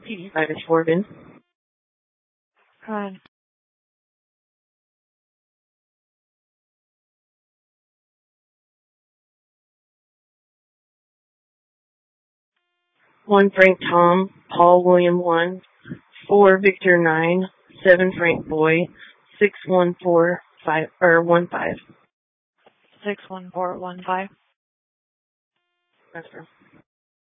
5 is Morgan. Hi. 1 Frank Tom, Paul William 1, 4 Victor 9, 7 Frank Boy, 61415. 61415. That's right.